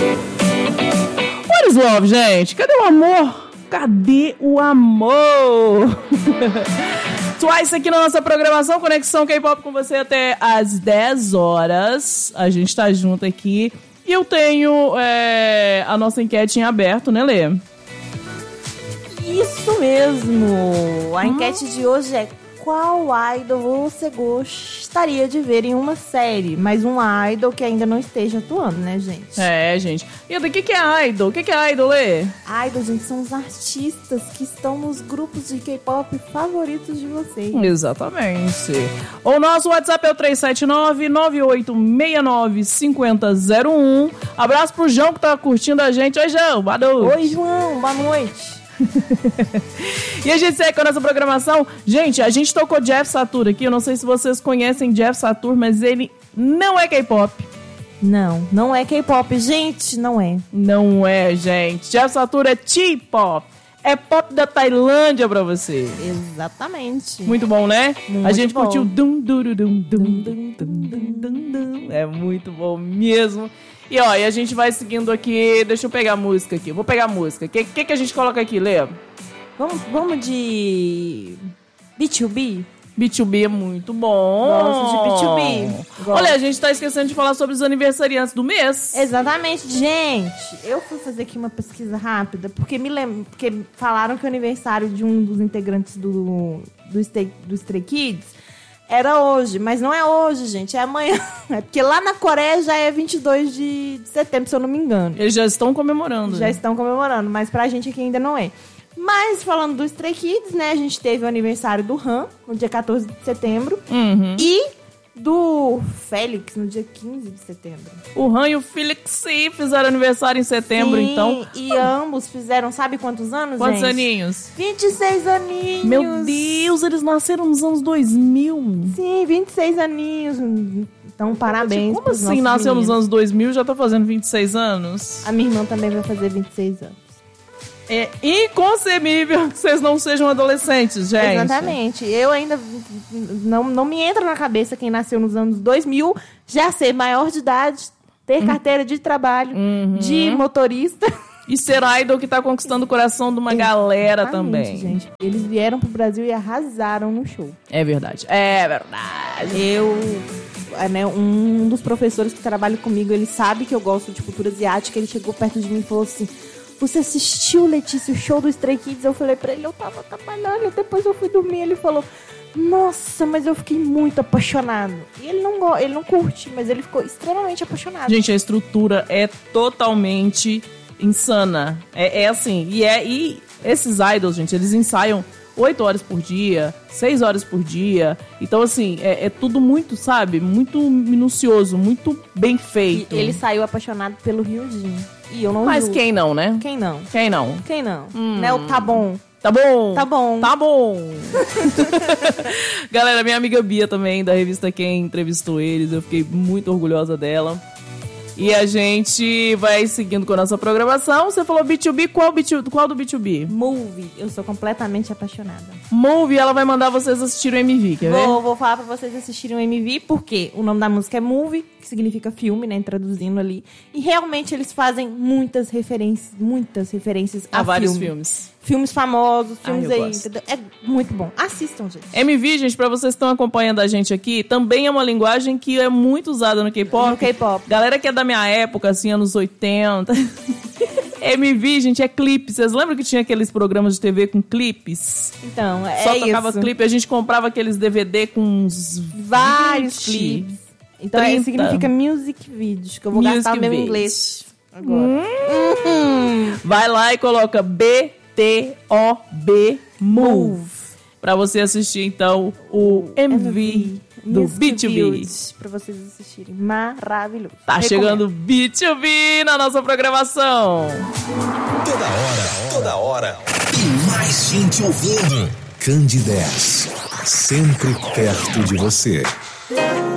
What is love, gente? Cadê o amor? Cadê o amor? Twice aqui na nossa programação, Conexão K-Pop com você até às 10 horas. A gente tá junto aqui. E eu tenho a nossa enquete em aberto, né, Lê? Isso mesmo! A enquete de hoje é: qual idol você gostaria de ver em uma série? Mas um idol que ainda não esteja atuando, né, gente? É, gente. E o que é idol? O que é idol, Lê? Idol, gente, são os artistas que estão nos grupos de K-pop favoritos de vocês. Exatamente. O nosso WhatsApp é o 379-9869-5001. Abraço pro João que tá curtindo a gente. Oi, João. Boa noite. Oi, João. Boa noite. E a gente segue com a nossa programação. Gente, a gente tocou Jeff Satur aqui. Eu não sei se vocês conhecem Jeff Satur, mas ele não é K-pop. Não é K-pop, gente, não é. Não é, gente. Jeff Satur é T-pop. É pop da Tailândia pra você. Exatamente. Muito bom, né? Muito a gente bom. curtiu dum. É muito bom mesmo. E ó, e a gente vai seguindo aqui. Deixa eu pegar a música aqui. Vou pegar a música. O que a gente coloca aqui, Lê? Vamos de B2B? B2B é muito bom. Gosto de B2B. Gosto. Olha, a gente tá esquecendo de falar sobre os aniversariantes do mês. Exatamente, gente. Eu fui fazer aqui uma pesquisa rápida, porque porque falaram que o aniversário de um dos integrantes do Stray Kids era hoje, mas não é hoje, gente, é amanhã. É porque lá na Coreia já é 22 de setembro, se eu não me engano. Eles já estão comemorando. Já estão comemorando, mas pra gente aqui ainda não é. Mas, falando do Stray Kids, né, a gente teve o aniversário do Han, no dia 14 de setembro, e do Félix, no dia 15 de setembro. O Han e o Felix fizeram aniversário em setembro, Sim, então. E ambos fizeram, sabe quantos anos, Quantos gente? aninhos? 26 aninhos. Meu Deus, eles nasceram nos anos 2000. Sim, 26 aninhos. Então, parabéns. Como assim nasceu nos anos 2000 e já tá fazendo 26 anos? A minha irmã também vai fazer 26 anos. É inconcebível que vocês não sejam adolescentes, gente. Exatamente. Eu ainda não me entra na cabeça quem nasceu nos anos 2000 já ser maior de idade, ter carteira de trabalho, de motorista. E ser idol que tá conquistando o coração de uma galera também. Gente. Eles vieram pro Brasil e arrasaram no show. É verdade. É verdade. Um dos professores que trabalha comigo, ele sabe que eu gosto de cultura asiática. Ele chegou perto de mim e falou assim: você assistiu, Letícia, o show do Stray Kids? Eu falei pra ele: eu tava trabalhando, depois eu fui dormir. Ele falou: nossa, mas eu fiquei muito apaixonado. E ele não curte, mas ele ficou extremamente apaixonado. Gente, a estrutura é totalmente insana. É assim, e esses idols, gente, eles ensaiam 8 horas por dia, 6 horas por dia. Então, assim, é tudo muito, sabe? Muito minucioso, muito bem feito. E ele saiu apaixonado pelo Ryujin. E eu não Mas julgo. quem não, né? Quem não? Quem não? Quem não? Né? O tá bom. Tá bom? Tá bom. Tá bom. Galera, minha amiga Bia também, da revista Quem, entrevistou eles. Eu fiquei muito orgulhosa dela. E a gente vai seguindo com a nossa programação. Você falou B2B, qual do B2B? Movie. Eu sou completamente apaixonada. Movie, ela vai mandar vocês assistirem o MV, quer ver? Vou falar pra vocês assistirem o MV, porque o nome da música é Movie, que significa filme, né, traduzindo ali. E realmente eles fazem muitas referências a vários filme. filmes. Filmes famosos, filmes eu aí, gosto. entendeu? É muito bom. Assistam, gente. MV, gente, pra vocês que estão acompanhando a gente aqui, também é uma linguagem que é muito usada no K-pop. No K-pop. Galera que é da minha época, assim, anos 80. MV, gente, é clipe. Vocês lembram que tinha aqueles programas de TV com clipes? Então, Só tocava clipe, a gente comprava aqueles DVD com uns vários 20, clipes. Então, 30. significa music videos, que eu vou Music gastar o meu videos. inglês agora. Vai lá e coloca BTOB Move. Pra você assistir, então, o MV do B2B. Pra vocês assistirem. Maravilhoso. Tá chegando B2B na nossa programação. Toda hora. E mais gente ouvindo. Candidez. Sempre perto de você.